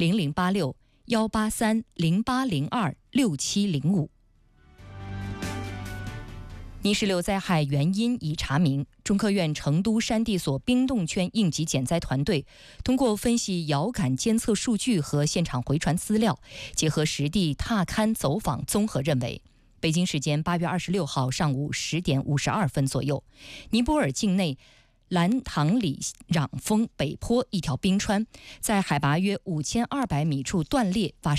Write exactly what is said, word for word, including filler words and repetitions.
零零八六幺八三零八零二六七零五。泥石流灾害原因已查明，中科院成都山地所冰冻圈应急减灾团队通过分析遥感监测数据和现场回传资料，结合实地踏勘走访，综合认为，北京时间八月二十六号上午十点五十二分左右，尼泊尔境内兰唐里壤峰北坡一条冰川在海拔约五千二百米处断裂发生。